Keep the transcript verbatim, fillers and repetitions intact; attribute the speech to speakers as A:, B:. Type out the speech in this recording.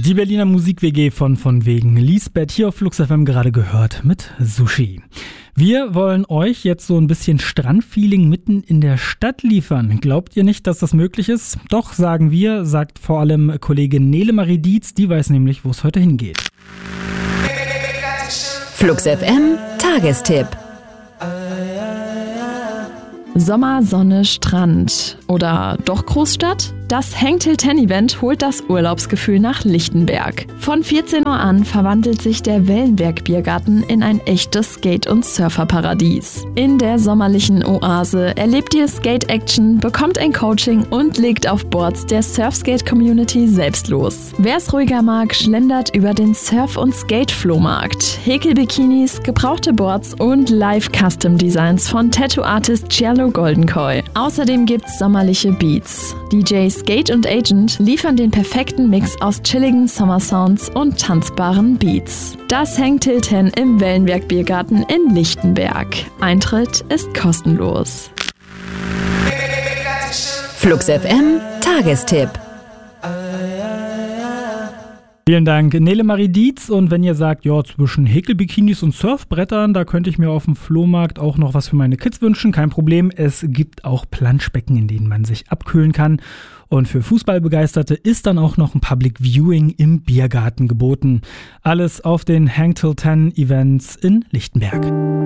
A: Die Berliner Musik-W G von von wegen Lisbeth hier auf Flux F M gerade gehört mit Sushi. Wir wollen euch jetzt so ein bisschen Strandfeeling mitten in der Stadt liefern. Glaubt ihr nicht, dass das möglich ist? Doch, sagen wir, sagt vor allem Kollegin Nele Marie Dietz, die weiß nämlich, wo es heute hingeht.
B: Flux F M Tagestipp.
C: Sommer, Sonne, Strand oder doch Großstadt? Das Hang Till Ten Event holt das Urlaubsgefühl nach Lichtenberg. Von vierzehn Uhr an verwandelt sich der Wellenberg Biergarten in ein echtes Skate- und Surferparadies. In der sommerlichen Oase erlebt ihr Skate-Action, bekommt ein Coaching und legt auf Boards der Surfskate-Community selbst los. Wer es ruhiger mag, schlendert über den Surf- und Skate-Flohmarkt. Häkelbikinis, gebrauchte Boards und Live-Custom-Designs von Tattoo-Artist Cielo Goldenkoi. Außerdem gibt's sommerliche Beats. D Js Skate und Agent liefern den perfekten Mix aus chilligen Summer-Sounds und tanzbaren Beats. Das Hang Till Ten im Wellenberg Biergarten in Lichtenberg. Eintritt ist kostenlos.
B: Flux F M Tagestipp.
A: Vielen Dank, Nele Marie Dietz. Und wenn ihr sagt, ja, zwischen Häkelbikinis und Surfbrettern, da könnte ich mir auf dem Flohmarkt auch noch was für meine Kids wünschen, kein Problem. Es gibt auch Planschbecken, in denen man sich abkühlen kann. Und für Fußballbegeisterte ist dann auch noch ein Public Viewing im Biergarten geboten. Alles auf den Hang Till Ten Events in Lichtenberg.